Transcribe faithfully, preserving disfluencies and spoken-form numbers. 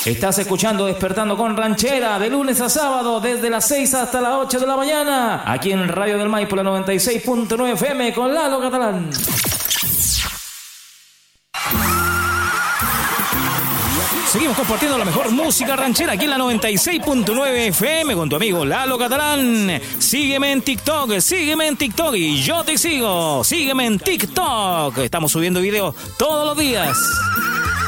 Estás escuchando Despertando con Ranchera de lunes a sábado desde las seis hasta las ocho de la mañana aquí en Radio del Maipo, la noventa y seis punto nueve F M con Lalo Catalán. Seguimos compartiendo la mejor música ranchera aquí en la noventa y seis punto nueve F M con tu amigo Lalo Catalán. Sígueme en TikTok, sígueme en TikTok y yo te sigo. Sígueme en TikTok. Estamos subiendo videos todos los días.